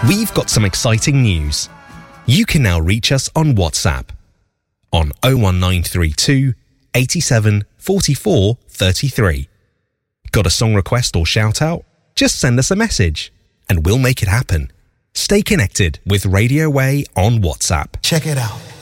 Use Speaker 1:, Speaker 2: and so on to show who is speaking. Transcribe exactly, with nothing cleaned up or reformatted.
Speaker 1: We've got some exciting news. You can now reach us on WhatsApp on oh one nine three two, eighty-seven, forty-four, thirty-three. Got a song request or shout out? Just send us a message and we'll make it happen. Stay connected with Radio Way on WhatsApp.
Speaker 2: Check it out.